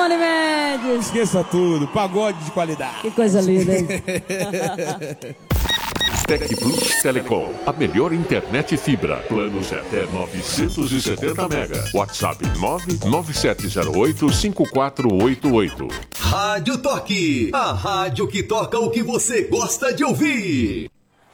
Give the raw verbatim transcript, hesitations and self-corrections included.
Tony Mendes. Esqueça tudo, pagode de qualidade. Que coisa linda, hein? Tec Plus Telecom, a melhor internet fibra. Planos até novecentos e setenta mega. WhatsApp nove nove sete zero oito cinco quatro oito oito. Rádio Toque, a rádio que toca o que você gosta de ouvir.